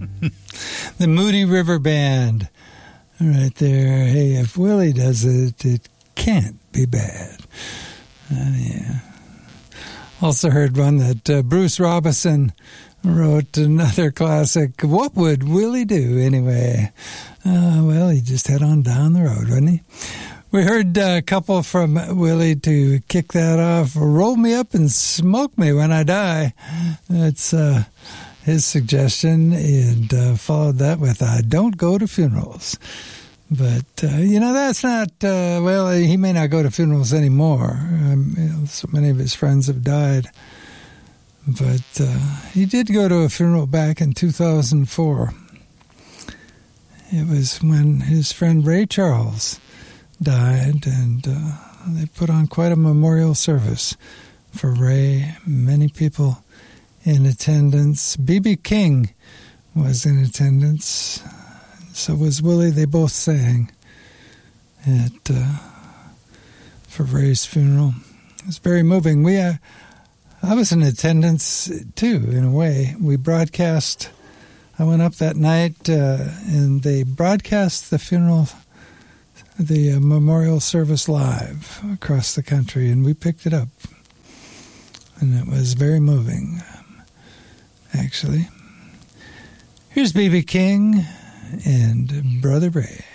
The Moody River Band. Right there. Hey, if Willie does it, it can't be bad. Yeah. Also heard one that Bruce Robinson wrote, another classic. What would Willie do anyway? Well, he just head on down the road, wouldn't he? We heard a couple from Willie to kick that off. Roll me up and smoke me when I die. That's his suggestion, and followed that with I don't go to funerals. But, that's not, he may not go to funerals anymore. So many of his friends have died. But he did go to a funeral back in 2004. It was when his friend Ray Charles died, and they put on quite a memorial service for Ray. Many people in attendance. B.B. King was in attendance. So was Willie. They both sang for Ray's funeral. It was very moving. I was in attendance, too, in a way. We broadcast. I went up that night, and they broadcast the funeral, the memorial service live across the country, and we picked it up. And it was very moving, actually. Here's B.B. King and Brother Ray.